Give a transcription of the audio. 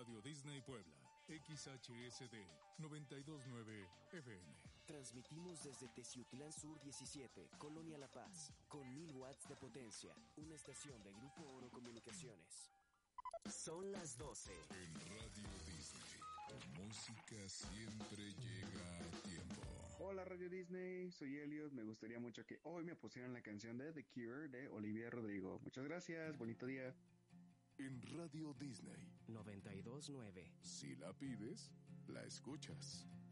Radio Disney Puebla, XHSD 929 FM. Transmitimos desde Teciutlán Sur 17, Colonia La Paz, con 1000 watts de potencia, una estación de Grupo Oro Comunicaciones. Son las 12. En Radio Disney, tu música siempre llega a tiempo. Hola Radio Disney, soy Elliot. Me gustaría mucho que hoy me pusieran la canción de The Cure de Olivia Rodrigo. Muchas gracias, bonito día. En Radio Disney 92.9. Si la pides, la escuchas.